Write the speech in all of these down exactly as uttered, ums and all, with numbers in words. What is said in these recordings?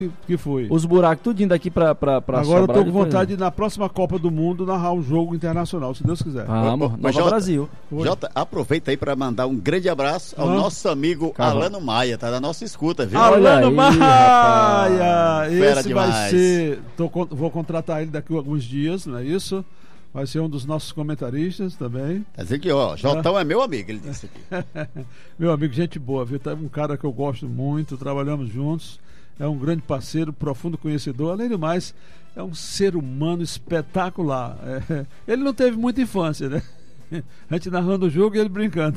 que foi. Os buracos tudinho daqui pra, pra, pra Agora eu tô com foi... vontade de, na próxima Copa do Mundo, narrar um jogo internacional, se Deus quiser. Vamos, Ô, ô, Nova Jota, Brasil. Jota, aproveita aí para mandar um grande abraço ao Hã? nosso amigo Calma. Alano Maia, tá da nossa escuta, viu? Olha Alano aí, Maia! Fera Esse vai demais. ser. Tô, con- vou contratar ele daqui a alguns dias, não é isso? Vai ser um dos nossos comentaristas também. Quer dizer que, ó, Jotão é meu amigo, ele disse aqui. Meu amigo, gente boa, viu? Tá um cara que eu gosto muito, trabalhamos juntos. É um grande parceiro, profundo conhecedor. Além do mais, é um ser humano espetacular. É, ele não teve muita infância, né? A gente narrando o jogo e ele brincando.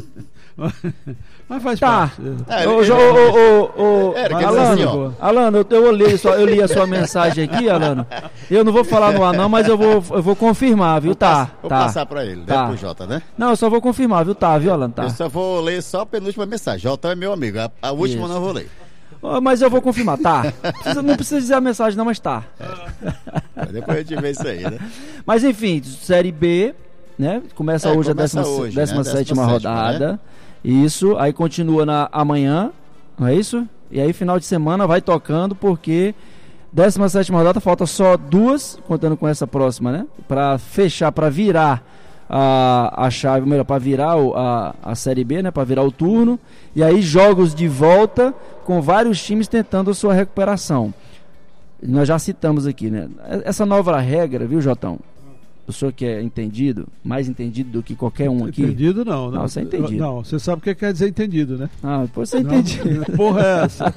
Mas faz Tá. parte. É, Ô, ele- Jo- ele- ô, ô, ô, É, quer dizer Alano, assim, ó. Alano, eu, eu, olhei sua, eu li a sua mensagem aqui, Alano. Eu não vou falar no ar não, mas eu vou, eu vou confirmar, viu? Vou Tá, pass- Vou tá. passar pra ele, Tá. né, pro Jota, né? Não, eu só vou confirmar, viu? Tá, viu, Alano? Tá. Eu só vou ler só a penúltima mensagem. Jotão é meu amigo, a, a última eu Isso. não vou ler. Ó, Mas eu vou confirmar, tá. Precisa- não precisa dizer a mensagem não, mas tá. Mas depois a gente vê isso aí, né? Mas enfim, Série B, né? Começa É, hoje a começa décima, hoje, né? décima sétima décima sétima, rodada. Isso, aí continua na amanhã, não é isso? E aí final de semana vai tocando, porque décima sétima rodada falta só duas, contando com essa próxima, né? Pra fechar, pra virar a, a chave, melhor, pra virar o, a, a Série B, né? Pra virar o turno. E aí jogos de volta com vários times tentando a sua recuperação. Nós já citamos aqui, né? Essa nova regra, viu, Jotão? O senhor que é entendido, mais entendido do que qualquer um aqui. Entendido não, né? Não, você é entendido. Não, você sabe o que quer dizer entendido, né? Ah, depois você Não, entende. que porra é essa?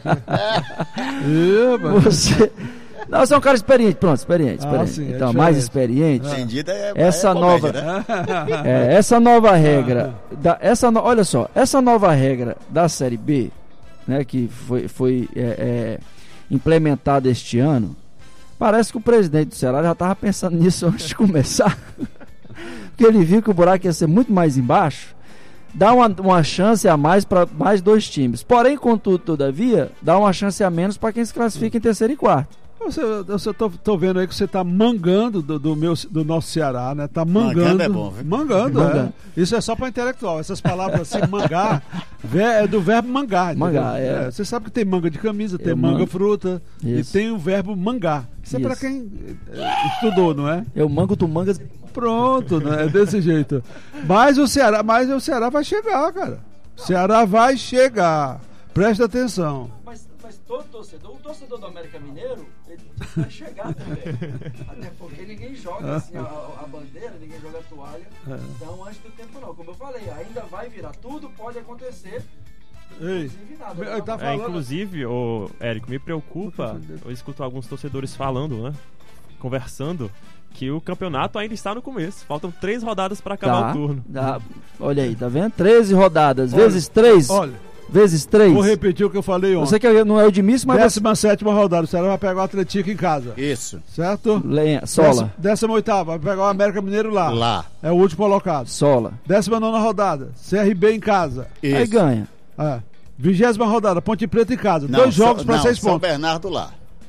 Ih, mano. Você... Não, você é um cara experiente, pronto, experiente, Ah, experiente. sim, é então, mais diferente. experiente. Entendido é, Essa é comédia, nova- né? É, essa nova regra, da, essa no- olha só, essa nova regra da Série B, né, que foi, foi é, é, implementada este ano, parece que o presidente do Ceará já estava pensando nisso antes de começar, porque ele viu que o buraco ia ser muito mais embaixo, dá uma, uma chance a mais para mais dois times, porém, contudo, todavia, dá uma chance a menos para quem se classifica em terceiro e quarto. Você, eu tô, tô vendo aí que você tá mangando do, do, meu, do nosso Ceará, né? Tá mangando. Mangando é bom, viu? Mangando, Mangando. é. Isso é só pra intelectual. Essas palavras assim, mangar, ver- é do verbo mangar. entendeu? Mangar, é. Você sabe que tem manga de camisa, tem Eu manga mango. fruta Isso. e tem o verbo mangar. Isso é pra Isso. quem é, estudou, não é? Eu mango, tu mangas. Pronto, né? É desse jeito. Mas o Ceará, mas o Ceará vai chegar, cara. O Ceará vai chegar. Presta atenção. Mas, mas todo torcedor, o torcedor do América Mineiro, ele vai chegar também. Até porque ninguém joga assim a, a bandeira, ninguém joga a toalha. É. Então, antes do tempo não. Como eu falei, ainda vai virar. Tudo pode acontecer. Ei, Inclusive nada. ele tá É, falando. inclusive, ô, Érico, me preocupa, eu escuto alguns torcedores falando, né? Conversando, que o campeonato ainda está no começo. Faltam três rodadas para acabar Tá, o turno. tá. Olha aí, tá vendo? treze rodadas, Olha, vezes três. Olha, Vezes três. vou repetir o que eu falei ontem. Você que não é o de Miss, mas você... Décima sétima rodada, o Ceará vai pegar o Atlético em casa. Isso. Certo? Lenha, sola, Décima oitava, vai pegar o América Mineiro lá. Lá. É o último colocado. sola. Décima nona rodada, C R B em casa. Isso. Aí ganha. É. Vigésima rodada, Ponte Preta em casa. Não, Dois jogos São- para não, seis São pontos. Bernardo lá.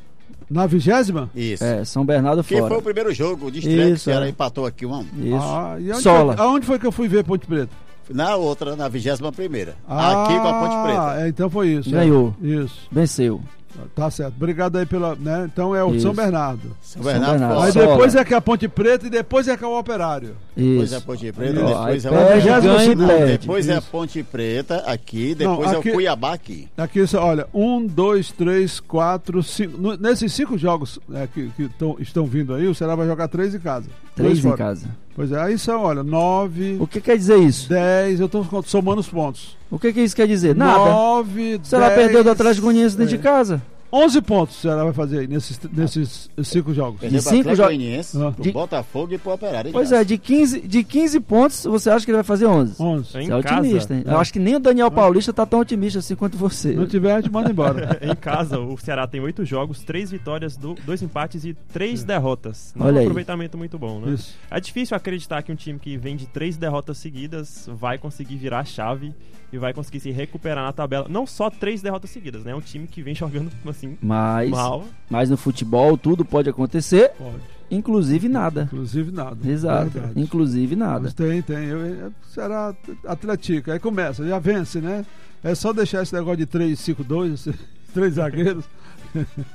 Na vigésima? Isso. É, São Bernardo Que fora. foi o primeiro jogo de estreia que o Isso, Ceará é. empatou aqui um a um. Isso. Ah, e onde Sola. Foi, aonde foi que eu fui ver Ponte Preta? Na outra, na vigésima primeira. Ah, Aqui com a Ponte Preta. É, então foi isso. Ganhou. É. Isso. Venceu. Tá certo. Obrigado aí pela. Né? Então é o Isso. São Bernardo. São São Bernardo Bernardo. fora. Aí Sola. depois é que é a Ponte Preta e depois é que é o Operário. Depois Isso. é a Ponte Preta, Aí, ó, depois é aí o perde, Operário. ganha e Não, perde. depois é a Isso. Ponte Preta aqui, depois Não, é aqui- o Cuiabá aqui. Aqui, só, olha, um, dois, três, quatro, cinco. No- nesses cinco jogos é, que, que tão, estão vindo aí, o Ceará vai jogar três em casa. Três Dois em fora. casa. Pois é, aí são, olha, nove, O que quer dizer isso? dez, eu tô somando os pontos. O que que isso quer dizer? Nada. Nove, O Ceará dez, perdeu do Atlético Goianiense dentro é. de casa. onze pontos o Ceará vai fazer aí nesses, nesses cinco jogos. Perdeu pro cinco Atlético jo- Goianiense, Ah. pro De- Botafogo e pro Operário. em Pois casa. é, de quinze, de quinze pontos, você acha que ele vai fazer onze? onze. Em Você é otimista, casa, hein? Eu acho que nem o Daniel Paulista tá tão otimista assim quanto você. Se não tiver, a gente manda embora. Em casa, o Ceará tem oito jogos, três vitórias, do- dois empates e três derrotas. Não é Olha um aí. aproveitamento muito bom, né? Isso. É difícil acreditar que um time que vem de três derrotas seguidas vai conseguir virar a chave e vai conseguir se recuperar na tabela. Não só três derrotas seguidas, né? É um time que vem jogando assim Mas, mal. mas no futebol tudo pode acontecer, Pode. inclusive nada. Inclusive nada. Exato, Verdade. inclusive nada. Mas tem, tem. Eu, eu, será Atlético. Aí começa, já vence, né? É só deixar esse negócio de três cinco dois, três zagueiros.